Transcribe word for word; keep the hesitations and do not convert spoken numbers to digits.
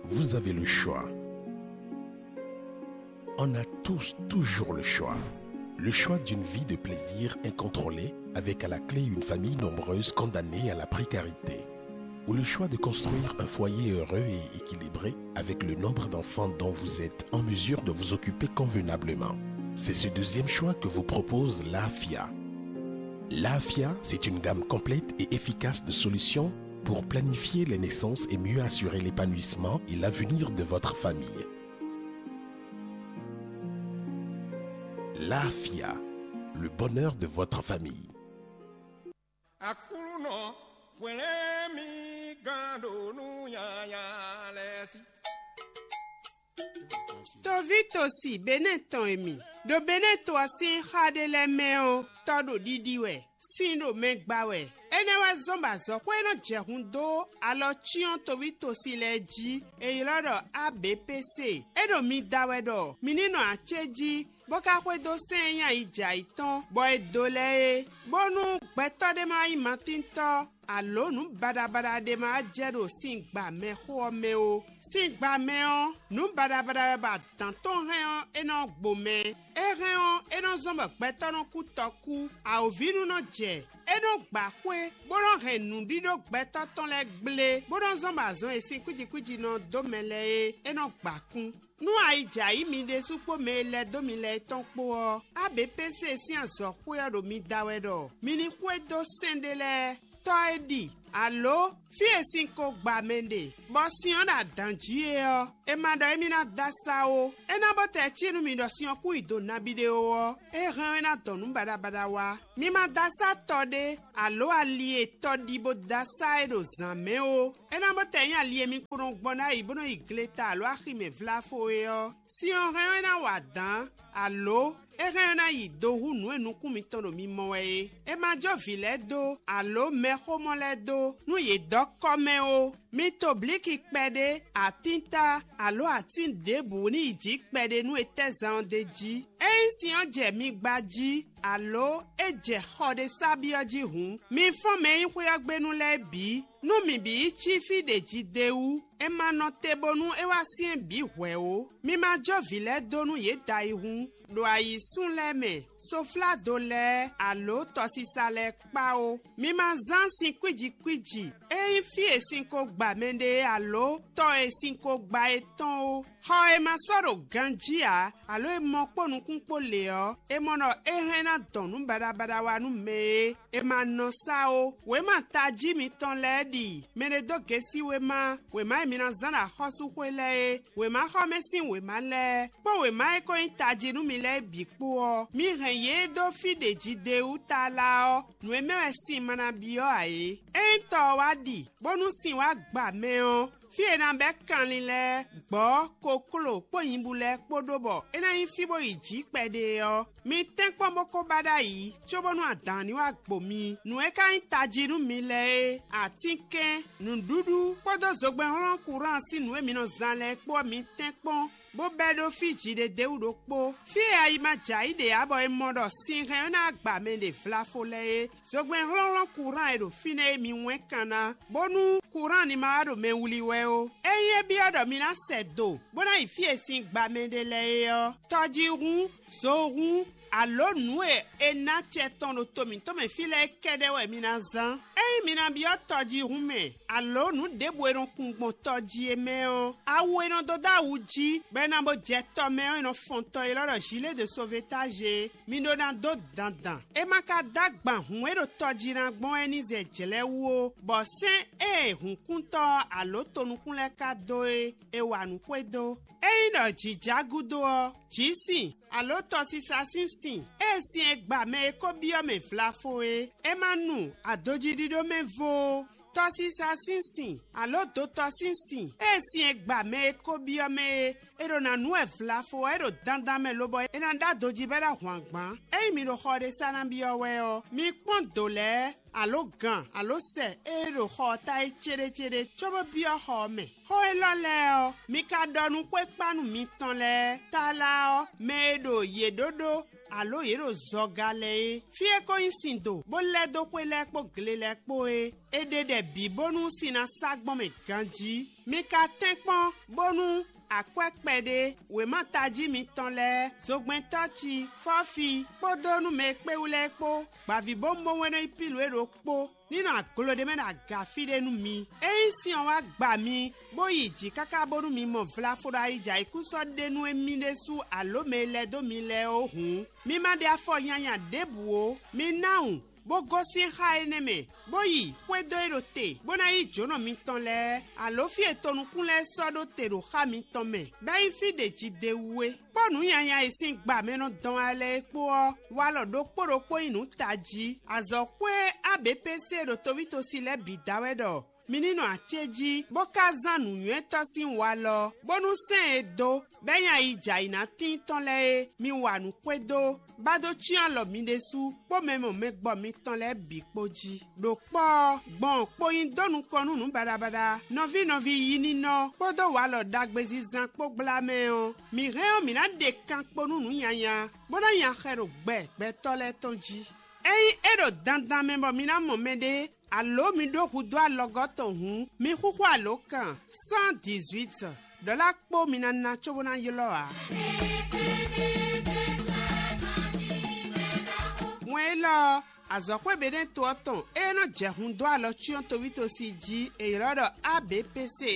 vous avez le choix. On a tous toujours le choix. Le choix d'une vie de plaisir incontrôlée avec à la clé une famille nombreuse condamnée à la précarité. Ou le choix de construire un foyer heureux et équilibré avec le nombre d'enfants dont vous êtes en mesure de vous occuper convenablement. C'est ce deuxième choix que vous propose l'AFIA. L'AFIA, c'est une gamme complète et efficace de solutions pour planifier les naissances et mieux assurer l'épanouissement et l'avenir de votre famille. L'AFIA, le bonheur de votre famille. Tovito si beneto emi do beneto asi khadele meo todo didiwe sino megbawe enewa zomba zo kweno jehundo alo chion tovito si leji e iloro A B P C edo mi dawedo minino acheji boka kwedo senya ija iton boy dole bonu gbeto de ma imatinto alo nu badabada de ma jero singba me ho me o singba me o nu badabada ba tanton reon eno gbome e reon eno zomba gbeto no kutoku a ovinu no je eno gba kwe bono renu dido gbeto ton le gble bono zomba zon esi kuji kuji no domele eno gba kun nu aija imi de supo me le domile ton po A B P C si anzo kwe do mi dawedo mini kwe do sendele toedi allo fie cinco gba mende bosi ona danjie o e mado emi na dasa o e na bote chinu mi do sion ku ido na video o e ran na tonu bada bada wa mi ma dasa tode allo ali todi bo dasa e do zame o e na bote yan ali mi kuron gbona ibono igleta allo ahime vlafo e o si on ran na wa dan allo e ran na ido hunu enu ku mi tono mi mo e e ma jo vile do allo me homo le do nu ye dokome o mi to bliki pede atinta alo atin debu ni iji pede nu etezan deji e si on je mi gbaji alo e je hode sabioji hun mi fon me yin kwe agbenu le bi nu mi bi chi fi deji dewu e ma no tebonu e wa sien bi hwe o mi ma jo vile do nu ye dai hun do ayi sun le me sofla do le alo to si sale pa o mi ma zan sin kwiji kwiji e fi esin ko gba mende alo to esin ko gba eton o ho e ma soro ganjia alo e mo ponu kun pole o e mo no e hena donu bada bada wa nu me e ma no sa o we ma taji mi ton ledi mene do gesi we ma we ma mi na zana hosu kwele we ma ho mesin we ma le po we ma e ko taji nu mi le bi po o mi ren ye do fi deji de utala o nu e me si mana bi o aye e to wa di bonu sin wa gba me o fi ena be kanlile gbo koklo poyinbule podobo ena yin fibo iji pede o mi tenpon boko bada yi chobonu adan ni wa gbo mi nu e kan tajiru mi le atinke nu dudu podo zogbe ran kuran si nu e mi no zanle po mi tenpon bo bedo fiji de deudo po fi ayi ma jai de abo e modo sin ren na gba me de flafole zogbe ran kuran e do fine mi wen kana bonu kuran ni ma do me wuli we o eye bi odo mi na sedo bona ifi esin gba me de le yo toji run so run alo nu e ena cheton no tomi to me file kede we mi na zan e mi na bi o toji run me alo nu de bueron kungbon toji e me o awu eno do da uji be na bo je to me o eno fonto e loro gilet de sauvetage mi no na do dandan e maka dagban hun e do toji na gbon eni ze jele wo bo se e hun kunto alo tonu kunle ka do e e wa nu kwedo e ino jijagudo o jisi alo to si sasinsin e si egba me ko bi o me flafo e e manu adoji dido me vo tosi sasinsin alo do tosinsin e si egba me ko bi o me e ro na nu e flafo e ro dandan me lobo e na da doji bera hwangban e mi ro hore sana bi o we o mi pon dole alo gan alo se e ro ho ta e chere chere chobo bi o ho me ho e lo le o mi ka donu kwe panu mi ton le tala o me do ye dodo alo yero zogale fie ko insindo bo le do pe le po gle le po e ede de bi bonu sina sagbome ganji mi ka tenkpon bonu akwekpede we mataji mi tonle zogben tochi fofi podonu me peule po bavi bombo wena ipilu ero po nínú agolode me na gafide nu mi eyin si on wa gba mi boyi ji kaka bonu mi mo vla fora ija ikuso denu emi desu alo me le do mi le ohun mi ma de afọ yanya debuo mi naun bogo si ha eneme boyi kwedo erote bona yi jono mi ton le alo fi etonu kunle sodo tero ha mi ton me bayi fi de ji dewe ponu yanya isin gba me no don ale epo wa lo do poropo inu taji azokwe abpc ro tovito si le bidawedo minino acheji boka zanu yuen tosi wa lo bonu sen edo benya ija ina tin ton le mi wa nu kwedo bado chian lo mi desu po memo me gbo mi ton le bi poji do po gbon po yin donu konu nu badabada novi novi yini no podo wa lo dagbezi zan po glame o mi re o mi na de kan ponu nu yanya bona yan khero gbe gbe tole tonji eyi edo dandan membo mina momede allo mi do hudo alogoto hun mi huhu alo kan cent dix-huit dola po mina na chobona yoloa mwelo azokwe beden to ton e no jehun do alo chion to wito si ji e rodo abpc